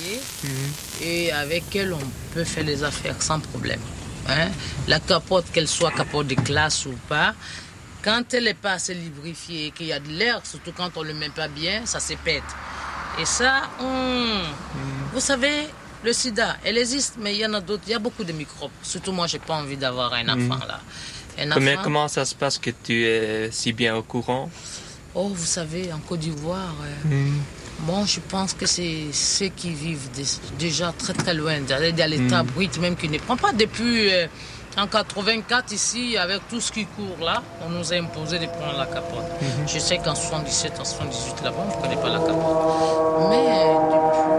lubrifiée et avec elle, on peut faire les affaires sans problème. Hein? La capote, qu'elle soit capote de classe ou pas, quand elle n'est pas assez lubrifiée et qu'il y a de l'air, surtout quand on ne le met pas bien, ça se pète. Et ça, vous savez, le sida, elle existe, mais il y en a d'autres, il y a beaucoup de microbes. Surtout moi, je n'ai pas envie d'avoir un enfant là. Comment ça se passe que tu es si bien au courant? Oh, vous savez, en Côte d'Ivoire, bon, je pense que c'est ceux qui vivent déjà très très loin, dans l'état brut même qui ne prend pas depuis en 84 ici, avec tout ce qui court là, on nous a imposé de prendre la capote. Je sais qu'en 77, en 78 là-bas, on ne connaît pas la capote. Mais